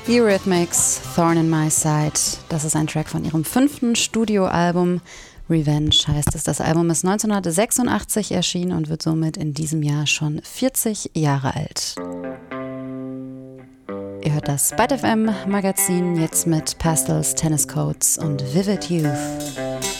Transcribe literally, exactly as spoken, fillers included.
Eurythmics, Thorn in My Side. Das ist ein Track von ihrem fünften Studioalbum. Revenge heißt es. Das Album ist neunzehnhundertsechsundachtzig erschienen und wird somit in diesem Jahr schon vierzig Jahre alt. Ihr hört das Byte F M Magazin jetzt mit Pastels, Tennis Coats und Vivid Youth.